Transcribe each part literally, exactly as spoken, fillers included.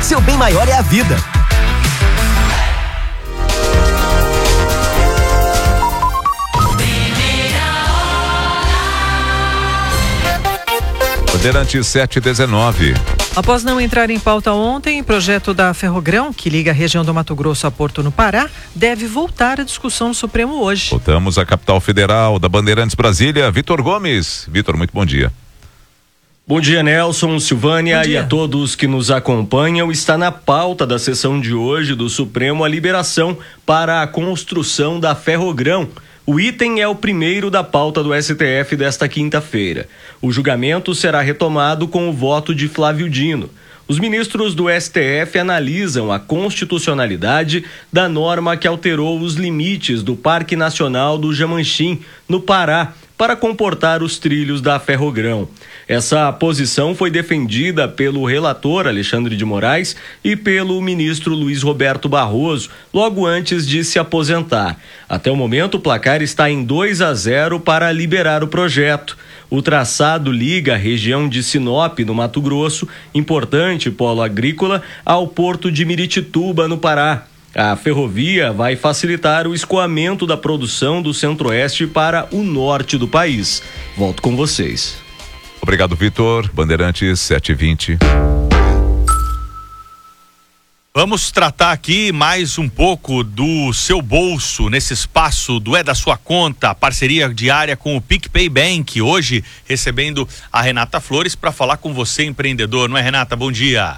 Seu bem maior é a vida. Bandeirantes sete e dezenove. Após não entrar em pauta ontem, o projeto da Ferrogrão, que liga a região do Mato Grosso a Porto no Pará, deve voltar à discussão no Supremo hoje. Voltamos à capital federal da Bandeirantes Brasília, Vitor Gomes. Vitor, muito bom dia. Bom dia, Nelson, Silvânia e a todos que nos acompanham. Está na pauta da sessão de hoje do Supremo a liberação para a construção da Ferrogrão. O item é o primeiro da pauta do S T F desta quinta-feira. O julgamento será retomado com o voto de Flávio Dino. Os ministros do S T F analisam a constitucionalidade da norma que alterou os limites do Parque Nacional do Jamanchim, no Pará, para comportar os trilhos da Ferrogrão. Essa posição foi defendida pelo relator Alexandre de Moraes e pelo ministro Luiz Roberto Barroso, logo antes de se aposentar. Até o momento, o placar está em dois a zero para liberar o projeto. O traçado liga a região de Sinop, no Mato Grosso, importante polo agrícola, ao porto de Miritituba, no Pará. A ferrovia vai facilitar o escoamento da produção do centro-oeste para o norte do país. Volto com vocês. Obrigado, Vitor. Bandeirantes sete e vinte. Vamos tratar aqui mais um pouco do seu bolso nesse espaço do É da Sua Conta, parceria diária com o PicPay Bank. Hoje recebendo a Renata Flores para falar com você, empreendedor. Não é, Renata? Bom dia.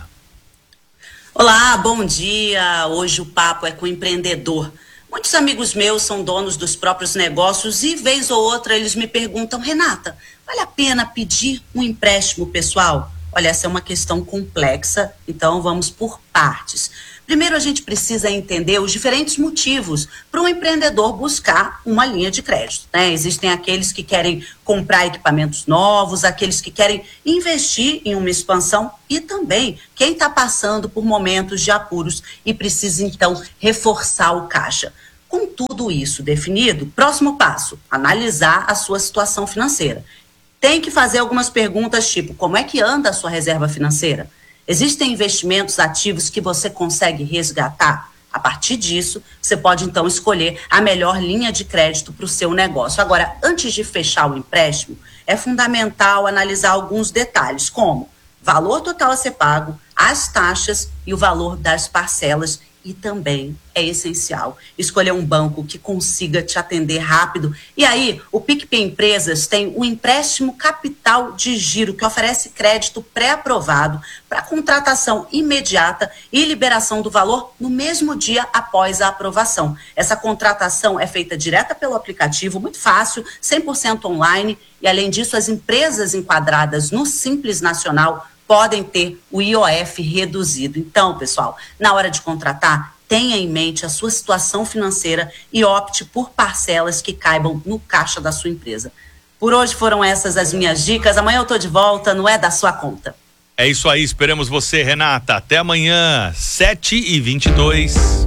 Olá, bom dia. Hoje o papo é com o empreendedor. Muitos amigos meus são donos dos próprios negócios e, vez ou outra, eles me perguntam: Renata, vale a pena pedir um empréstimo pessoal? Olha, essa é uma questão complexa, então vamos por partes. Primeiro, a gente precisa entender os diferentes motivos para um empreendedor buscar uma linha de crédito, né? Existem aqueles que querem comprar equipamentos novos, aqueles que querem investir em uma expansão e também quem está passando por momentos de apuros e precisa, então, reforçar o caixa. Com tudo isso definido, próximo passo, analisar a sua situação financeira. Tem que fazer algumas perguntas tipo: como é que anda a sua reserva financeira? Existem investimentos ativos que você consegue resgatar? A partir disso, você pode então escolher a melhor linha de crédito para o seu negócio. Agora, antes de fechar o empréstimo, é fundamental analisar alguns detalhes, como valor total a ser pago, as taxas e o valor das parcelas. E também é essencial escolher um banco que consiga te atender rápido. E aí, o PicPay Empresas tem o empréstimo capital de giro, que oferece crédito pré-aprovado para contratação imediata e liberação do valor no mesmo dia após a aprovação. Essa contratação é feita direta pelo aplicativo, muito fácil, cem por cento online. E, além disso, as empresas enquadradas no Simples Nacional podem ter o I O F reduzido. Então, pessoal, na hora de contratar, tenha em mente a sua situação financeira e opte por parcelas que caibam no caixa da sua empresa. Por hoje foram essas as minhas dicas. Amanhã eu tô de volta, não é da sua conta. É isso aí, esperamos você, Renata. Até amanhã, sete e vinte e dois.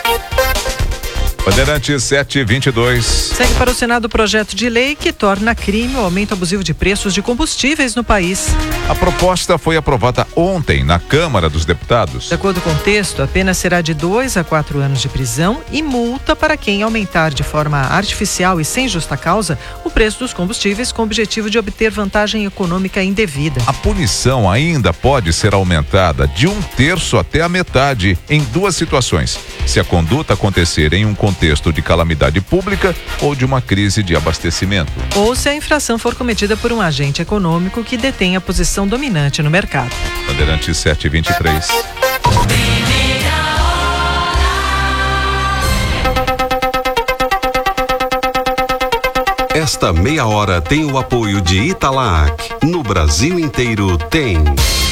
Bandeirantes sete e vinte e dois. Segue para o Senado o projeto de lei que torna crime o aumento abusivo de preços de combustíveis no país. A proposta foi aprovada ontem na Câmara dos Deputados. De acordo com o texto, a pena será de dois a quatro anos de prisão e multa para quem aumentar de forma artificial e sem justa causa o preço dos combustíveis com o objetivo de obter vantagem econômica indevida. A punição ainda pode ser aumentada de um terço até a metade em duas situações: se a conduta acontecer em um contexto de calamidade pública ou de uma crise de abastecimento. Ou se a infração for cometida por um agente econômico que detém a posição dominante no mercado. Bandeirantes sete e vinte e três. Esta meia hora tem o apoio de Italac. No Brasil inteiro tem.